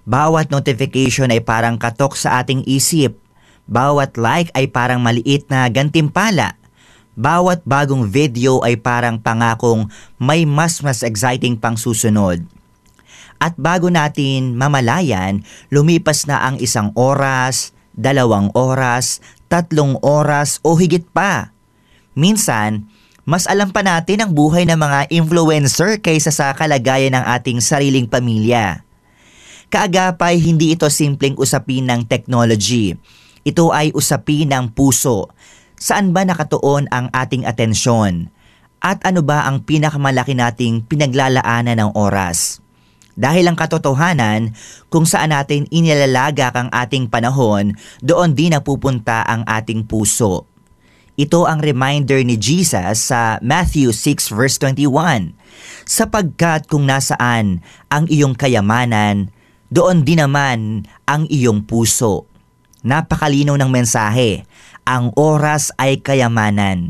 Bawat notification ay parang katok sa ating isip. Bawat like ay parang maliit na gantimpala. Bawat bagong video ay parang pangakong may mas exciting pang susunod. At bago natin mamalayan, lumipas na ang 1 oras, 2 oras, 3 oras o higit pa. Minsan, mas alam pa natin ang buhay ng mga influencer kaysa sa kalagayan ng ating sariling pamilya. Kaagapay, hindi ito simpleng usapin ng technology. Ito ay usapin ng puso. Saan ba nakatuon ang ating atensyon? At ano ba ang pinakamalaki nating pinaglalaanan ng oras? Dahil ang katotohanan, kung saan natin inilalagak ang ating panahon, doon din napupunta ang ating puso. Ito ang reminder ni Jesus sa Matthew 6 verse 21. Sapagkat kung nasaan ang iyong kayamanan, doon din naman ang iyong puso. Napakalinaw ng mensahe, ang oras ay kayamanan.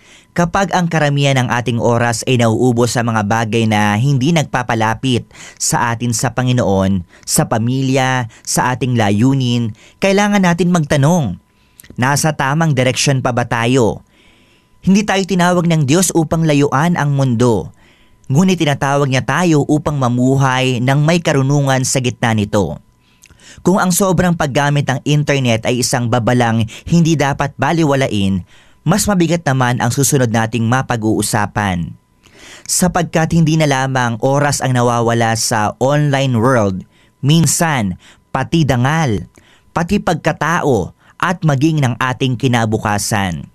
Kapag ang karamihan ng ating oras ay nauubos sa mga bagay na hindi nagpapalapit sa atin sa Panginoon, sa pamilya, sa ating layunin, kailangan natin magtanong, nasa tamang direksyon pa ba tayo? Hindi tayo tinawag ng Diyos upang layuan ang mundo, ngunit tinatawag niya tayo upang mamuhay ng may karunungan sa gitna nito. Kung ang sobrang paggamit ng internet ay isang babalang hindi dapat baliwalain, mas mabigat naman ang susunod nating mapag-uusapan. Sapagkat hindi na lamang oras ang nawawala sa online world, minsan pati dangal, pati pagkatao at maging ng ating kinabukasan.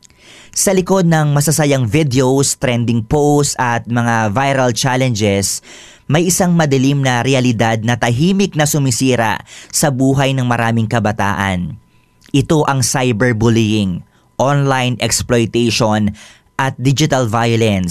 Sa likod ng masasayang videos, trending posts at mga viral challenges, may isang madilim na realidad na tahimik na sumisira sa buhay ng maraming kabataan. Ito ang cyberbullying, online exploitation at digital violence.